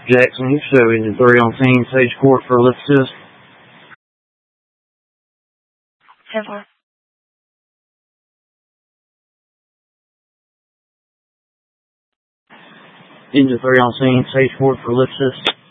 Jackson, show engine 3 on scene, stage court for lift assist. 10-4. Engine 3 on scene, stage court for lift assist.